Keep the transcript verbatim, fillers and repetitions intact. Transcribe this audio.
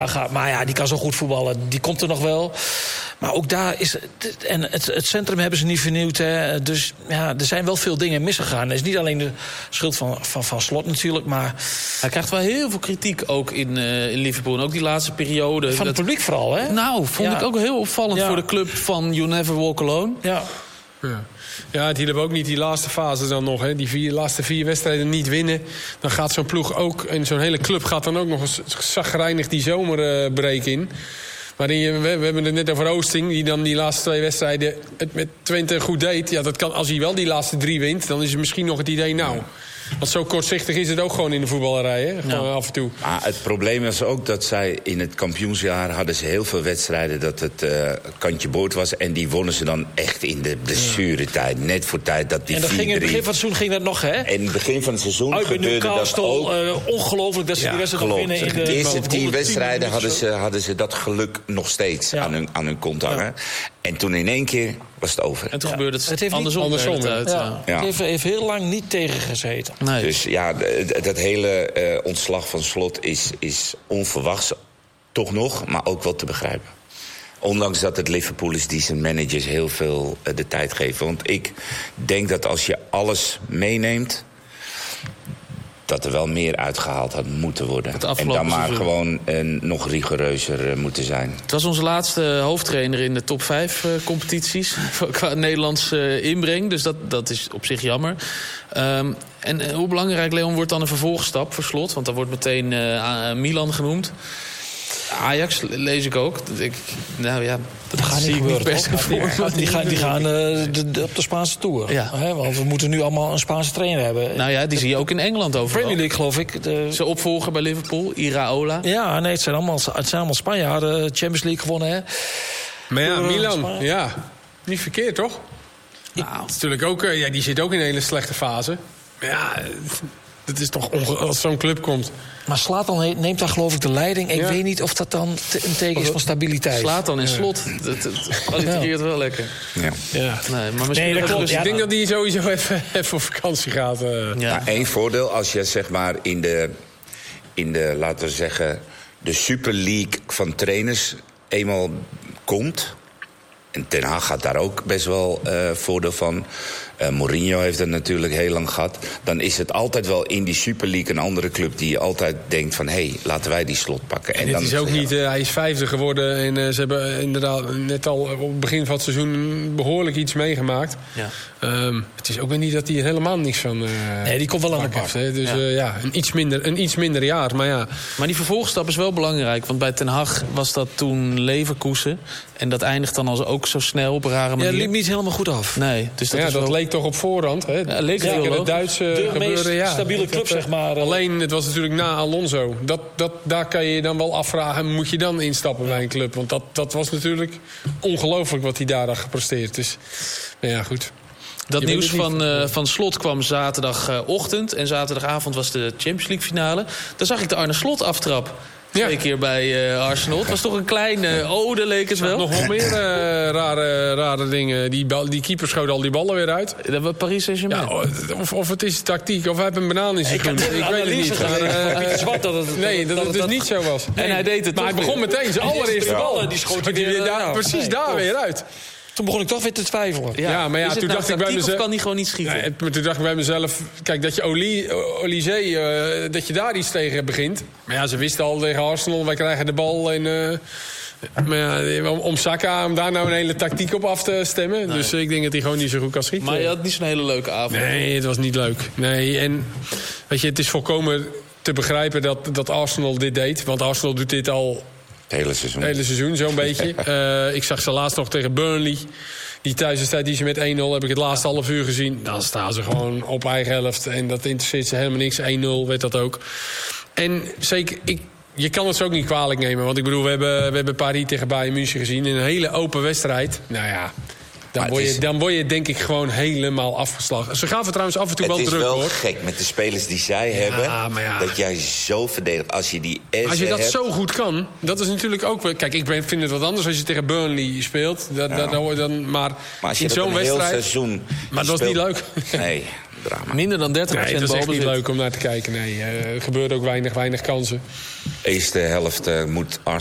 Maar ja, die kan zo goed voetballen. Die komt er nog wel. Maar ook daar is... En het, het centrum hebben ze niet vernieuwd. Hè. Dus ja, er zijn wel veel dingen misgegaan. Het is niet alleen de schuld van, van, van Slot natuurlijk, maar... Hij krijgt wel heel veel kritiek ook in, uh, in Liverpool. En ook die laatste periode. Van het dat... publiek vooral, hè? Nou, vond ja. ik ook heel opvallend ja. voor de club van You Never Walk Alone. Ja. Ja. Ja, het hielp ook niet die laatste fase dan nog. Hè. Die vier, laatste vier wedstrijden niet winnen. Dan gaat zo'n ploeg ook... En zo'n hele club gaat dan ook nog eens zagrijnig die zomerbreak uh, in. Maar je, we, we hebben het net over Oosting, die dan die laatste twee wedstrijden het met Twente goed deed. Ja, dat kan, als hij wel die laatste drie wint, dan is het misschien nog het idee... nou, want zo kortzichtig is het ook gewoon in de voetballerij, hè? Gewoon ja. af en toe. Maar het probleem was ook dat zij in het kampioensjaar... hadden ze heel veel wedstrijden dat het uh, kantje boord was. En die wonnen ze dan echt in de blessuretijd. Ja. Net voor tijd dat die En dat ging in het begin van het seizoen ging dat nog, hè? En in het begin van het seizoen Uit gebeurde dat ook. Uh, ongelooflijk dat ze ja, die wedstrijd nog winnen. In de, de eerste tien wedstrijden hadden ze, hadden ze dat geluk nog steeds ja. aan, hun, aan hun kont hangen. Ja. En toen in één keer was het over. En toen ja. gebeurde het, het heeft andersom. Niet, andersom het, uit, ja. Ja. Het heeft, heeft heel lang niet tegengezeten. Nee. Dus ja, dat hele uh, ontslag van Slot is, is onverwachts toch nog, maar ook wel te begrijpen. Ondanks dat het Liverpool is die zijn managers heel veel uh, de tijd geven. Want ik denk dat als je alles meeneemt, dat er wel meer uitgehaald had moeten worden. En dan maar seizoen. gewoon uh, nog rigoureuzer uh, moeten zijn. Het was onze laatste hoofdtrainer in de top vijf uh, competities. Qua Nederlands uh, inbreng. Dus dat, dat is op zich jammer. Um, en uh, hoe belangrijk, Leon, wordt dan een vervolgstap voor Slot? Want dan wordt meteen uh, Milan genoemd. Ajax lees ik ook. Ik, nou ja, dat, dat gaat zie niet ik niet best voor. Die gaan, die gaan uh, de, de, op de Spaanse Tour. Ja. Hè, want we moeten nu allemaal een Spaanse trainer hebben. Nou ja, die zie je ook in Engeland overal. Premier League, geloof ik. De... Zijn opvolger bij Liverpool, Iraola. Ja, nee, het zijn allemaal, het zijn allemaal Spanjaarden. Champions League gewonnen, hè. Maar ja, Milan, ja. Niet verkeerd, toch? Nou. Het is natuurlijk ook, ja, die zit ook in een hele slechte fase. Maar ja, het is toch onge- als zo'n club komt. Maar Zlatan neemt daar geloof ik de leiding. Ik ja. weet niet of dat dan een teken is van stabiliteit. Zlatan in Slot. Ja. Dat, dat allitereert ja. wel lekker. Ja. Ja. Nee, maar nee, dat klopt. Dus ik denk dat hij sowieso even, even op vakantie gaat. Uh. Ja. Nou, één voordeel, als je zeg maar in de, in de, laten we zeggen, de Super League van trainers eenmaal komt. En Ten Hag gaat daar ook best wel uh, voordeel van. Uh, Mourinho heeft het natuurlijk heel lang gehad. Dan is het altijd wel in die Super League een andere club die altijd denkt van, hé, hey, laten wij die Slot pakken. En, en dan, het is ook ja. niet, uh, hij is vijfde geworden en uh, ze hebben inderdaad net al op het begin van het seizoen behoorlijk iets meegemaakt. Ja. Um, het is ook weer niet dat hij er helemaal niks van uh, nee, die komt wel aan de bak. Dus ja, uh, ja een, iets minder, een iets minder jaar, maar ja. Maar die vervolgstap is wel belangrijk, want bij Ten Hag was dat toen Leverkusen. En dat eindigt dan als ook zo snel op een rare manier. Ja, het liep niet helemaal goed af. Nee, dus dat, ja, is dat wel... leek toch op voorhand. Hè? Ja, leek ja, het Duitse de gebeuren, meest ja. stabiele club, zeg maar. Alleen, het was natuurlijk na Alonso. Dat, dat, daar kan je je dan wel afvragen, moet je dan instappen bij een club? Want dat, dat was natuurlijk ongelooflijk wat hij daar had gepresteerd. Dus, nou ja, goed. Dat nieuws van, uh, van Slot kwam zaterdagochtend. En zaterdagavond was de Champions League finale. Daar zag ik de Arne Slot aftrap. Twee ja. keer bij uh, Arsenal. Het was toch een kleine uh, ode, leek het wel. Nog wel meer uh, rare, rare dingen. Die, bal, die keeper schoot al die ballen weer uit. Dat was Paris Saint-Germain. Ja, of, of het is tactiek, of hij heeft een banaan in zijn schoen. Ik, ik weet het niet. Maar, uh, zwart dat het, nee, dat, dat het dus dat, niet zo was. En nee. hij deed het Maar hij begon meteen zijn allereerste bal. Die schoot hij weer daar, nou, precies nee, daar tof. weer uit. Toen begon ik toch weer te twijfelen. Ja, ja maar ja, toen nou dacht ik bij mezelf... kan hij gewoon niet schieten? Nee, maar toen dacht ik bij mezelf... Kijk, dat je Olysee, uh, dat je daar iets tegen begint. Maar ja, ze wisten al tegen Arsenal... wij krijgen de bal en... Uh, maar ja, om, om Saka, om daar nou een hele tactiek op af te stemmen. Nee. Dus ik denk dat hij gewoon niet zo goed kan schieten. Maar je had niet zo'n hele leuke avond. Nee, het was niet leuk. Nee, en weet je, het is volkomen te begrijpen dat, dat Arsenal dit deed. Want Arsenal doet dit al... Het hele seizoen. Het hele seizoen, zo'n beetje. Uh, ik zag ze laatst nog tegen Burnley. Die thuiswedstrijd die ze met één nul heb ik het laatste half uur gezien. Dan staan ze gewoon op eigen helft. En dat interesseert ze helemaal niks. één nul werd dat ook. En zeker, ik, je kan het zo ook niet kwalijk nemen. Want ik bedoel, we hebben, we hebben Paris tegen Bayern München gezien. In een hele open wedstrijd. Nou ja, Dan word, je, is, dan word je denk ik gewoon helemaal afgeslagen. Ze gaven trouwens af en toe wel druk, hoor. Het is wel gek met de spelers die zij ja, hebben... Ja. dat jij zo verdedigt. Als je die S Als je dat hebt, zo goed kan, dat is natuurlijk ook... Kijk, ik vind het wat anders als je tegen Burnley speelt. Dat, ja. dat, dan, dan, maar, maar als je in dat zo'n een heel wedstrijd... seizoen maar dat was niet leuk. Nee, drama. Minder dan dertig procent nee, balbezit. Het is echt niet leuk om naar te kijken. Nee, er gebeurde ook weinig, weinig kansen. De eerste helft uh, moet